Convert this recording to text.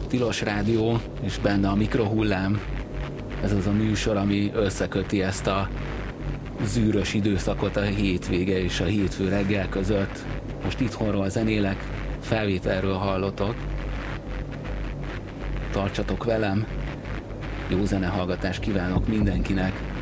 Tilos Rádió, és benne a Mikrohullám. Ez az a műsor, ami összeköti ezt a zűrös időszakot a hétvége és a hétfő reggel között. Most itthonról zenélek, felvételről hallotok. Tartsatok velem, jó zenehallgatást kívánok mindenkinek.